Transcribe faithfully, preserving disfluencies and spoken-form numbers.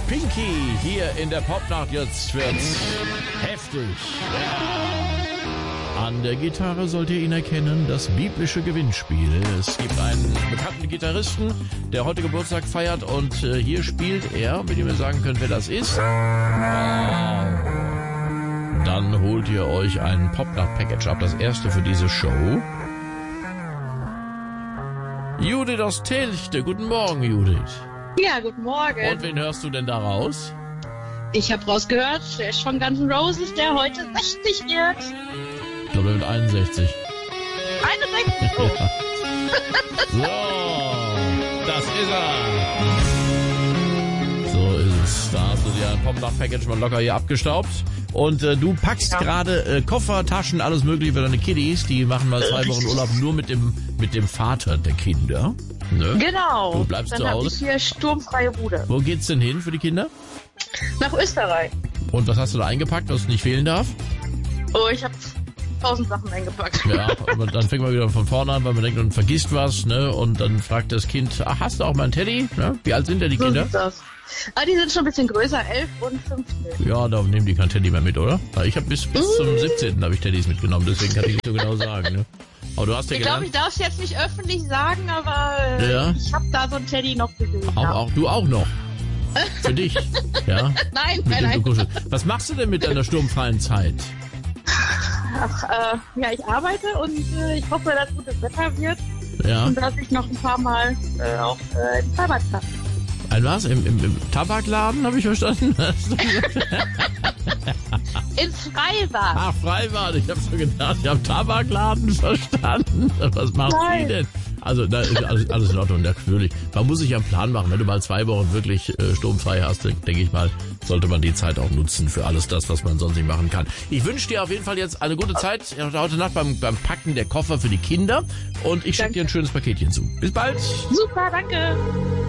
Pinky hier in der Popnacht. Jetzt wird's heftig. Ja. An der Gitarre sollt ihr ihn erkennen, das biblische Gewinnspiel. Es gibt einen bekannten Gitarristen, der heute Geburtstag feiert und äh, hier spielt er, mit dem ihr sagen könnt, wer das ist. Dann holt ihr euch ein Popnacht-Package ab, das erste für diese Show. Judith aus Telchte. Guten Morgen, Judith. Ja, guten Morgen. Und wen hörst du denn da raus? Ich habe rausgehört, der ist von Guns N' Roses, der heute sechzig wird. Ich glaube, mit einundsechzig. einundsechzig? Oh. So, das ist er. So ist es. Da hast du dir ein Popnacht-Package mal locker hier abgestaubt. Und äh, du packst ja. gerade äh, Koffer, Taschen, alles mögliche für deine Kiddies. Die machen mal zwei Wochen Urlaub nur mit dem, mit dem Vater der Kinder. Ne? Genau. Du bleibst Dann zu Hause. Dann habe ich hier sturmfreie Bude. Wo geht's denn hin für die Kinder? Nach Österreich. Und was hast du da eingepackt, was nicht fehlen darf? Oh, ich habe tausend Sachen eingepackt. Ja, aber dann fängt man wieder von vorne an, weil man denkt, man vergisst was, ne? Und dann fragt das Kind, ach, hast du auch mal einen Teddy? Ne? Wie alt sind denn die so Kinder? Sieht's aus. Ah, die sind schon ein bisschen größer, elf und fünfzehn. Ja, da nehmen die kein Teddy mehr mit, oder? Ich habe bis, bis mm. zum siebzehnten habe ich Teddys mitgenommen, deswegen kann ich nicht so genau sagen, ne? Aber du hast ja ich glaube, ich darf es jetzt nicht öffentlich sagen, aber äh, ja. ich habe da so einen Teddy noch gesehen. Auch, ja. auch, du auch noch? Für dich? Ja? Nein, mit nein, nein. Was machst du denn mit deiner sturmfreien Zeit? Ach, äh, ja, ich arbeite und äh, ich hoffe, dass gutes Wetter wird. Ja. Und dass ich noch ein paar Mal äh, auf äh, den Tabak kann. Ein was? Im, im, im Tabakladen, habe ich verstanden? Ins Freibad. Ach, Freibad. Ich habe so gedacht, ich habe Tabakladen verstanden. Was machst Nein. du denn? Also, da ist alles, alles in Ordnung, natürlich. Man muss sich ja einen Plan machen. Wenn du mal zwei Wochen wirklich äh, sturmfrei hast, denke ich mal, sollte man die Zeit auch nutzen für alles das, was man sonst nicht machen kann. Ich wünsche dir auf jeden Fall jetzt eine gute Zeit heute Nacht beim, beim Packen der Koffer für die Kinder. Und ich schicke dir ein schönes Paketchen zu. Bis bald. Super, danke.